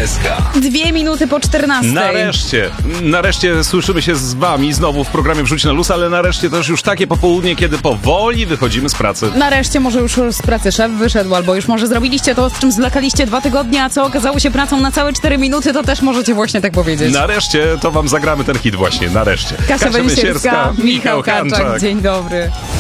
Sierecka. 2 minuty po 14. Nareszcie słyszymy się z wami znowu w programie Wrzuć na luz, ale nareszcie też już takie popołudnie, kiedy powoli wychodzimy z pracy. Nareszcie może już z pracy szef wyszedł, albo już może zrobiliście to, z czym zlekaliście 2 tygodnie, a co okazało się pracą na całe 4 minuty, to też możecie właśnie tak powiedzieć. Nareszcie to wam zagramy ten hit właśnie, nareszcie. Kasia Węsierska, Michał Karczak, dzień dobry.